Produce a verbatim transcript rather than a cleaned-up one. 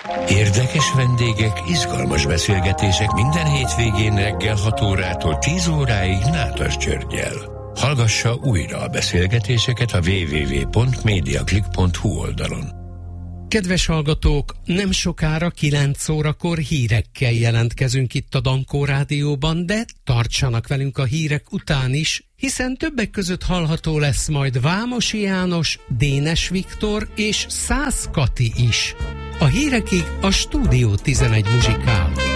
Érdekes vendégek, izgalmas beszélgetések minden hétvégén reggel hat órától tíz óráig Nádas Györggyel. Hallgassa újra a beszélgetéseket a double-u double-u double-u pont mediaclick pont hu oldalon. Kedves hallgatók, nem sokára kilenc órakor hírekkel jelentkezünk itt a Dankó Rádióban, de tartsanak velünk a hírek után is, hiszen többek között hallható lesz majd Vámosi János, Dénes Viktor és Szász Kati is. A hírekig a Stúdió tizenegy muzsikál.